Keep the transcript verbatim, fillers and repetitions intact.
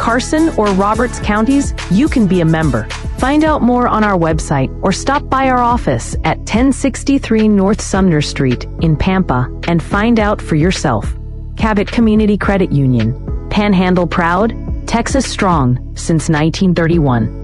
Carson, or Roberts counties, you can be a member. Find out more on our website or stop by our office at ten sixty-three North Sumner Street in Pampa and find out for yourself. Cabot Community Credit Union. Panhandle proud, Texas strong since nineteen thirty-one.